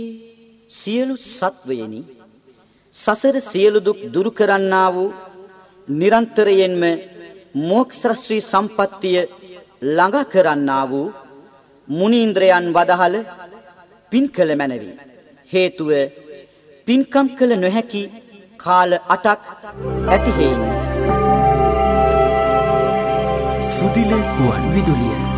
සියලු සත්වයනි සසර සියලු දුක් දුරු කරන්නා වූ නිරන්තරයෙන්ම මොක්ෂ ශ්‍රී සම්පත්තිය ළඟ කරන්නා වූ මුනීන්ද්‍රයන් වදහල පින් කළ මැනවි. හේතුව පින්කම් කළ නොහැකි කාල 8ක් ඇති හේයිනි. සුදිල ගුවන් විදුලිය